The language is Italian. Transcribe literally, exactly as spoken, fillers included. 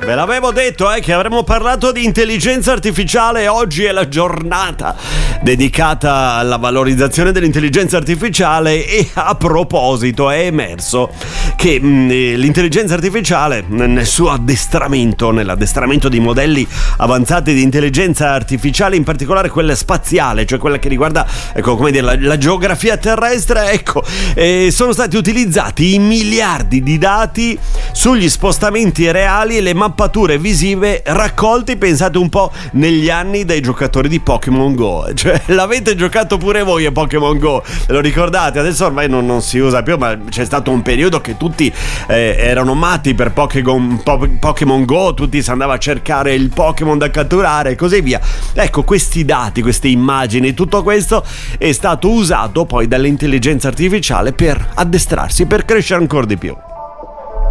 Ve l'avevo detto eh, che avremmo parlato di intelligenza artificiale. Oggi è la giornata dedicata alla valorizzazione dell'intelligenza artificiale e a proposito è emerso che mh, l'intelligenza artificiale nel suo addestramento, nell'addestramento di modelli avanzati di intelligenza artificiale, in particolare quella spaziale, cioè quella che riguarda, ecco, come dire, la, la geografia terrestre, ecco, eh, sono stati utilizzati i miliardi di dati sugli spostamenti reali e le mappature visive raccolti, pensate un po', negli anni dai giocatori di Pokémon Go. Cioè, l'avete giocato pure voi a Pokémon Go, lo ricordate? Adesso ormai non, non si usa più, ma c'è stato un periodo che tutti eh, erano matti per Pokémon, po- Pokémon Go, tutti si andava a cercare il Pokémon da catturare e così via. Ecco, questi dati, queste immagini, tutto questo è stato usato poi dall'intelligenza artificiale per addestrarsi, per crescere ancora di più.